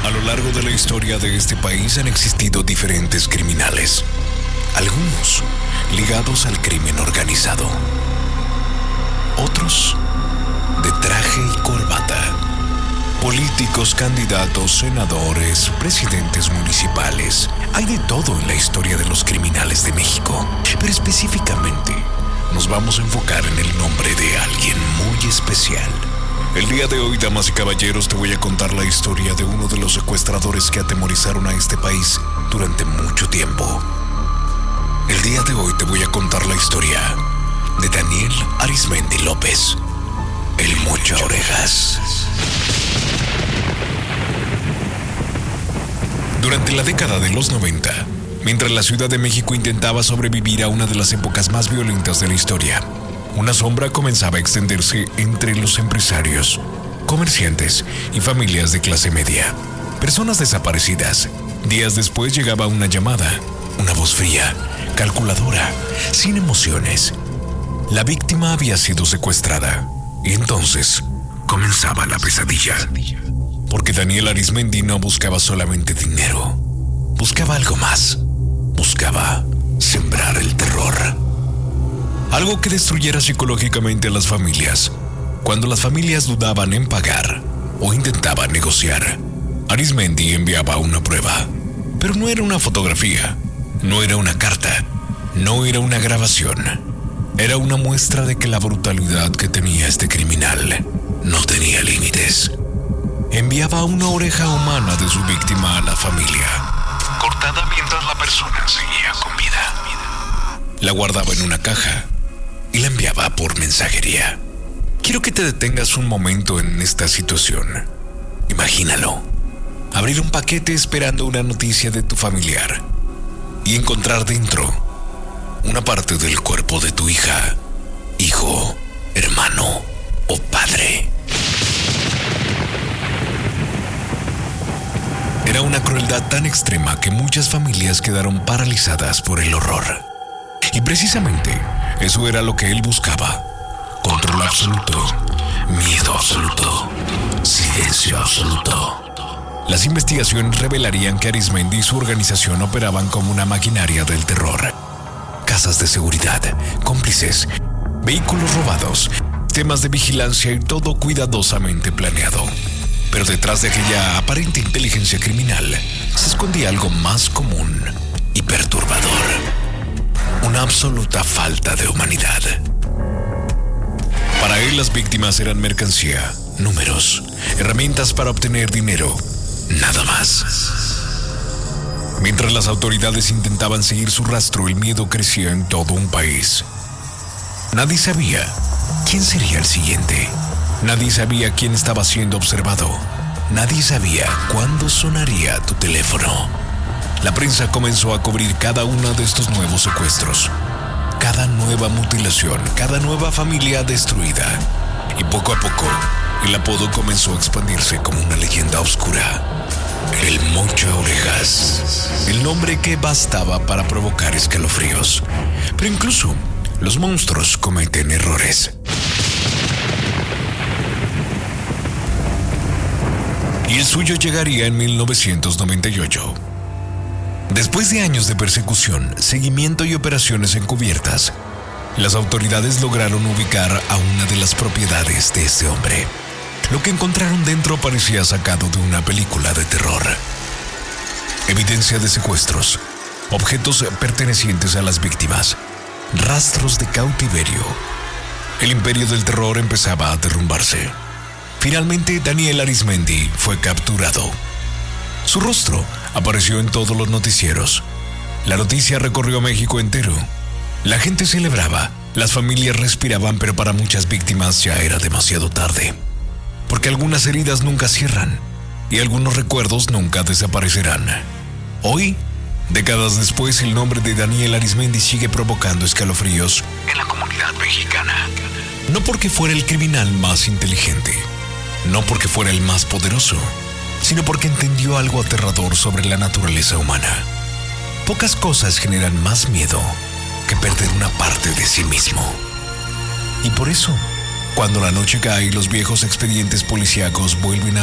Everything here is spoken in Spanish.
A lo largo de la historia de este país han existido diferentes criminales, algunos ligados al crimen organizado, otros de traje y corbata, políticos, candidatos, senadores, presidentes municipales. Hay de todo en la historia de los criminales de México, pero específicamente nos vamos a enfocar en el nombre de alguien muy especial. El día de hoy, damas y caballeros, te voy a contar la historia de uno de los secuestradores que atemorizaron a este país durante mucho tiempo. El día de hoy te voy a contar la historia de Daniel Arizmendi López, el Mocha Orejas. Durante la década de los 90, mientras la Ciudad de México intentaba sobrevivir a una de las épocas más violentas de la historia, una sombra comenzaba a extenderse entre los empresarios, comerciantes y familias de clase media. Personas desaparecidas. Días después llegaba una llamada, una voz fría, calculadora, sin emociones. La víctima había sido secuestrada. Y entonces comenzaba la pesadilla. Porque Daniel Arizmendi no buscaba solamente dinero. Buscaba algo más. Buscaba sembrar el terror. Algo que destruyera psicológicamente a las familias. Cuando las familias dudaban en pagar o intentaban negociar, Arizmendi enviaba una prueba. Pero no era una fotografía, no era una carta, no era una grabación. Era una muestra de que la brutalidad que tenía este criminal no tenía límites. Enviaba una oreja humana de su víctima a la familia, cortada mientras la persona seguía con vida. La guardaba en una caja y la enviaba por mensajería. Quiero que te detengas un momento en esta situación. Imagínalo. Abrir un paquete esperando una noticia de tu familiar y encontrar dentro una parte del cuerpo de tu hija, hijo, hermano o padre. Era una crueldad tan extrema que muchas familias quedaron paralizadas por el horror. Y precisamente eso era lo que él buscaba. Control absoluto, miedo absoluto, silencio absoluto. Las investigaciones revelarían que Arizmendi y su organización operaban como una maquinaria del terror. Casas de seguridad, cómplices, vehículos robados, temas de vigilancia y todo cuidadosamente planeado. Pero detrás de aquella aparente inteligencia criminal se escondía algo más común y perturbador. Una absoluta falta de humanidad. Para él las víctimas eran mercancía, números, herramientas para obtener dinero, nada más. Mientras las autoridades intentaban seguir su rastro, el miedo crecía en todo un país. Nadie sabía quién sería el siguiente. Nadie sabía quién estaba siendo observado. Nadie sabía cuándo sonaría tu teléfono. La prensa comenzó a cubrir cada uno de estos nuevos secuestros, cada nueva mutilación, cada nueva familia destruida. Y poco a poco, el apodo comenzó a expandirse como una leyenda oscura. El Mocha Orejas, el nombre que bastaba para provocar escalofríos. Pero incluso los monstruos cometen errores. Y el suyo llegaría en 1998. Después de años de persecución, seguimiento y operaciones encubiertas, las autoridades lograron ubicar a una de las propiedades de este hombre. Lo que encontraron dentro parecía sacado de una película de terror. Evidencia de secuestros, objetos pertenecientes a las víctimas, rastros de cautiverio. El imperio del terror empezaba a derrumbarse. Finalmente, Daniel Arizmendi fue capturado. Su rostro apareció en todos los noticieros. La noticia recorrió México entero. La gente celebraba, las familias respiraban, pero para muchas víctimas ya era demasiado tarde. Porque algunas heridas nunca cierran y algunos recuerdos nunca desaparecerán. Hoy, décadas después, el nombre de Daniel Arizmendi sigue provocando escalofríos en la comunidad mexicana. No porque fuera el criminal más inteligente, no porque fuera el más poderoso, sino porque entendió algo aterrador sobre la naturaleza humana. Pocas cosas generan más miedo que perder una parte de sí mismo. Y por eso, cuando la noche cae y los viejos expedientes policíacos vuelven a